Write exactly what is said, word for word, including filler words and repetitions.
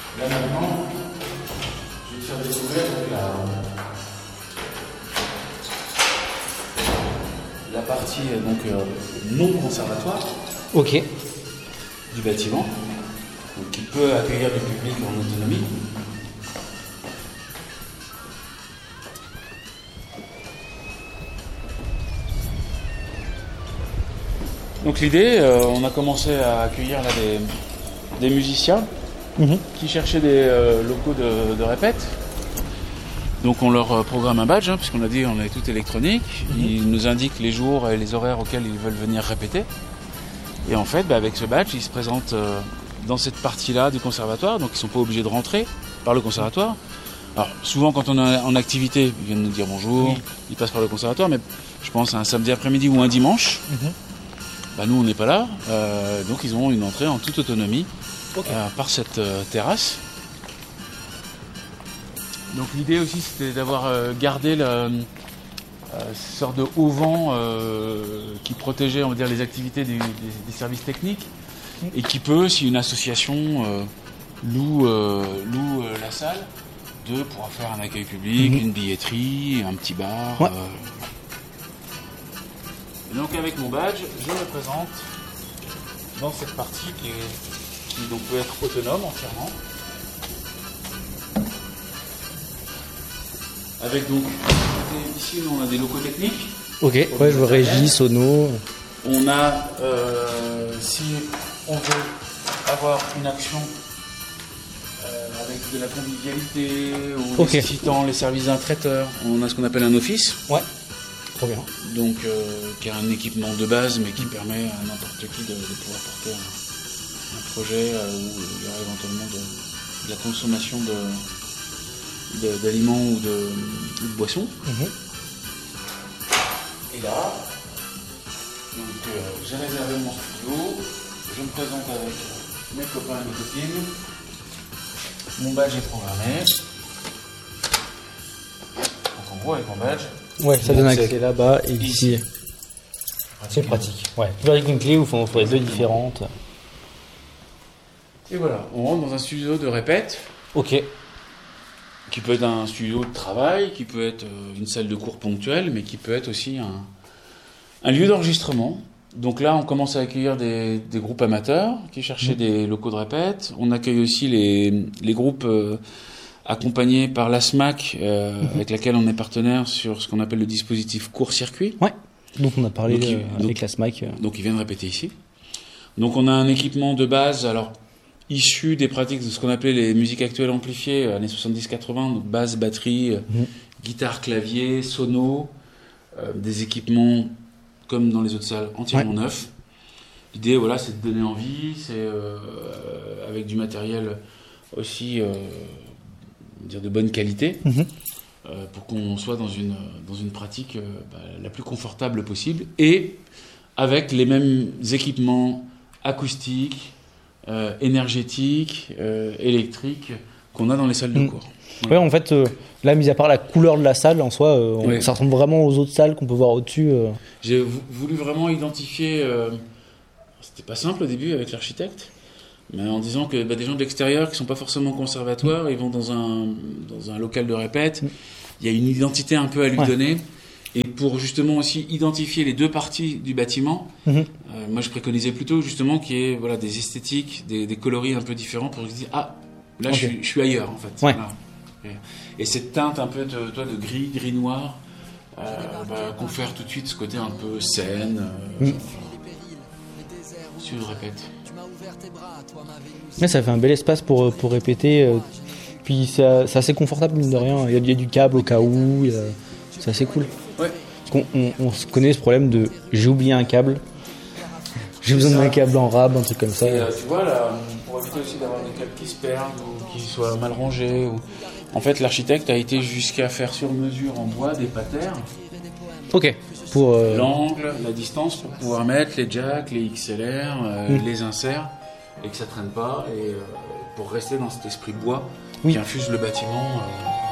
Là maintenant, je vais te faire découvrir la, la partie donc, euh, non conservatoire Ok. du bâtiment, donc, qui peut accueillir du public en autonomie. Donc l'idée, euh, on a commencé à accueillir là, des, des musiciens mmh. qui cherchaient des euh, locaux de, de répète. Donc on leur programme un badge, hein, puisqu'on a dit on est tout électronique. Mmh. Ils nous indiquent les jours et les horaires auxquels ils veulent venir répéter. Et en fait, bah, avec ce badge, ils se présentent euh, dans cette partie-là du conservatoire, donc ils ne sont pas obligés de rentrer par le conservatoire. Alors souvent quand on est en activité, ils viennent nous dire bonjour, mmh. ils passent par le conservatoire, mais je pense à un samedi après-midi ou un dimanche. Mmh. Bah nous on n'est pas là, euh, donc ils ont une entrée en toute autonomie okay. euh, par cette euh, terrasse. Donc l'idée aussi c'était d'avoir euh, gardé la euh, sorte de haut vent euh, qui protégeait on va dire les activités des, des, des services techniques et qui peut, si une association euh, loue, euh, loue euh, la salle, de pouvoir faire un accueil public, mmh. une billetterie, un petit bar. Ouais. Euh, Et donc avec mon badge, je me présente dans cette partie qui, est, qui donc peut être autonome entièrement. Avec donc, ici on a des locaux techniques. Ok, ouais, je vois régie, sono. On a, euh, si on veut avoir une action euh, avec de la convivialité ou okay. nécessitant les services d'un traiteur, on a ce qu'on appelle un office. Ouais. Trop bien. Donc, euh, qui a un équipement de base, mais qui permet à n'importe qui de, de pouvoir porter un, un projet euh, où il y aura éventuellement de, de la consommation de, de, d'aliments ou de, ou de boissons. Mm-hmm. Et là, donc, euh, j'ai réservé mon studio, je me présente avec mes copains et mes copines, mon badge est programmé. Donc, en gros, avec mon badge, ouais, ça donne accès là-bas et ici. C'est pratique. Ouais. Plus avec une clé ou il faut les deux différentes. Et voilà, on rentre dans un studio de répète. Ok. Qui peut être un studio de travail, qui peut être une salle de cours ponctuelle, mais qui peut être aussi un, un lieu d'enregistrement. Donc là, on commence à accueillir des, des groupes amateurs qui cherchaient mmh. des locaux de répète. On accueille aussi les, les groupes euh, accompagné par l'A S M A C, euh, mmh. avec laquelle on est partenaire sur ce qu'on appelle le dispositif court-circuit. Ouais, donc on a parlé donc, euh, donc, avec l'A S M A C. Donc ils viennent répéter ici. Donc on a un équipement de base, alors issu des pratiques de ce qu'on appelait les musiques actuelles amplifiées, années soixante-dix quatre-vingts, donc basse, batterie, mmh. guitare, clavier, sono, euh, des équipements comme dans les autres salles entièrement ouais. neufs. L'idée, voilà, c'est de donner envie, c'est euh, avec du matériel aussi euh, dire de bonne qualité, mmh. euh, pour qu'on soit dans une, dans une pratique euh, bah, la plus confortable possible, et avec les mêmes équipements acoustiques, euh, énergétiques, euh, électriques qu'on a dans les salles de cours. Ouais, ouais en fait, euh, là, mis à part la couleur de la salle, en soi, euh, on, ouais. ça ressemble vraiment aux autres salles qu'on peut voir au-dessus. Euh. J'ai voulu vraiment identifier... Euh, c'était pas simple au début avec l'architecte, mais en disant que bah, des gens de l'extérieur qui sont pas forcément conservatoires, mmh. ils vont dans un, dans un local de répète, mmh. il y a une identité un peu à lui ouais. donner. Et pour justement aussi identifier les deux parties du bâtiment, mmh. euh, moi je préconisais plutôt justement qu'il y ait voilà, des esthétiques, des, des coloris un peu différents pour se dire ah, là okay. je, suis, je suis ailleurs en fait. Ouais. Voilà. Et, et cette teinte un peu de, toi, de gris, gris noir, euh, bah, confère tout de suite ce côté un peu scène. Euh, mmh. Je le répète. Mais ça fait un bel espace pour, pour répéter. Euh, puis c'est, c'est assez confortable, mine de rien. Il y a, il y a du câble au cas où. Il y a, c'est assez cool. Ouais. Parce qu'on on, on connaît ce problème de j'ai oublié un câble. J'ai besoin d'un câble en rab, un truc comme ça. Et, euh, tu vois, là, pour éviter aussi d'avoir des câbles qui se perdent ou qui soient mal rangés. Ou... En fait, l'architecte a été jusqu'à faire sur mesure en bois des patères. Ok. Pour euh... l'angle, la distance pour pouvoir mettre les jacks, les X L R, euh, mmh. les inserts, et que ça traîne pas, et euh, pour rester dans cet esprit bois oui. qui infuse le bâtiment. Euh...